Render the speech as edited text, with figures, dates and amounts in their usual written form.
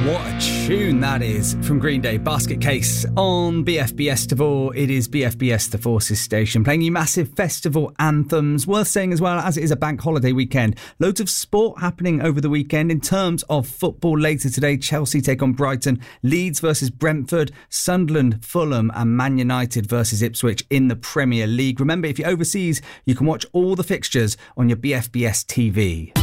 What a tune that is from Green Day, Basket Case on BFBS Tavor. It is BFBS The Forces station, playing you massive festival anthems. Worth saying as well, as it is a bank holiday weekend, loads of sport happening over the weekend. In terms of football, later today, Chelsea take on Brighton, Leeds versus Brentford, Sunderland, Fulham and Man United versus Ipswich in the Premier League. Remember, if you're overseas, you can watch all the fixtures on your BFBS TV.